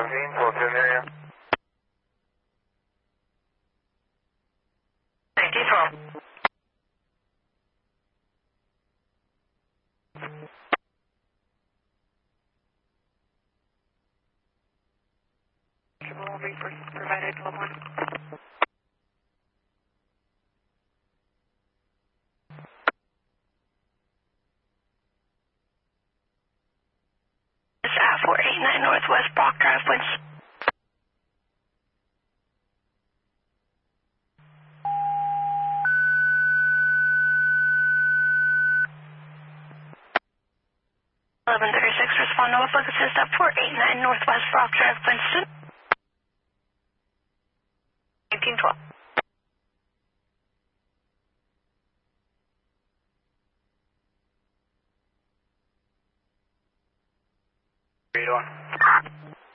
12 to the area. 1912. Triple resources provided, 12-1. It's at 489 Northwest Brock Drive, winds. Respond to Norfolk assist at 489 Northwest Brock Drive, Winston. 1912. How are you doing?